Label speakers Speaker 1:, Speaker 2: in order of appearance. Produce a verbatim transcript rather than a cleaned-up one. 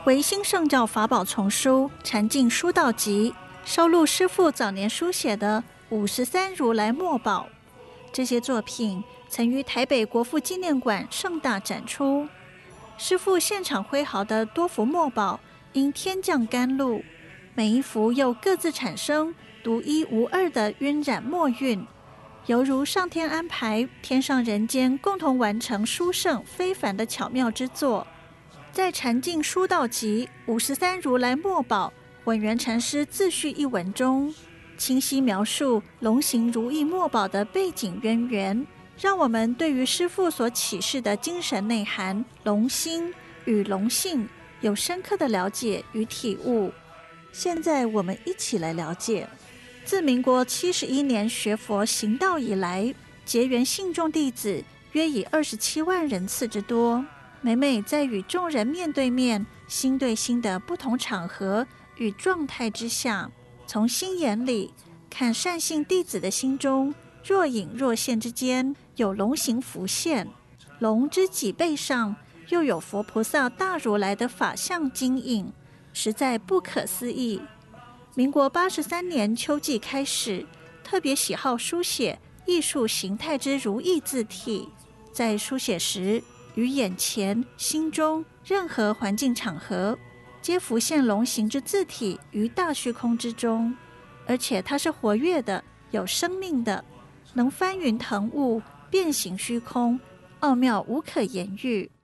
Speaker 1: 维新圣教法宝丛书《禅境书道集》收录师父早年书写的五十三如来墨宝，这些作品曾于台北国父纪念馆盛大展出。师父现场挥毫的多幅墨宝因天降甘露，每一幅又各自产生独一无二的晕染墨韵，犹如上天安排天上人间共同完成殊胜非凡的巧妙之作。在《禅境书道集》五十三如来墨宝稳元禅师自序一文中，清晰描述龙行如意墨宝的背景渊源，让我们对于师父所启示的精神内涵龙心与龙性有深刻的了解与体悟。现在我们一起来了解，自民国七十一年学佛行道以来，结缘信众弟子约以二十七万人次之多。每每在与众人面对面、心对心的不同场合与状态之下，从心眼里看善信弟子的心中，若隐若现之间有龙形浮现，龙之脊背上又有佛菩萨大如来的法相晶映，实在不可思议。民国八十三年秋季开始，特别喜好书写艺术形态之如意字体，在书写时于眼前、心中任何环境场合，皆浮现龙形之字体于大虚空之中，而且它是活跃的、有生命的，能翻云腾雾、变形虚空，奥妙无可言喻。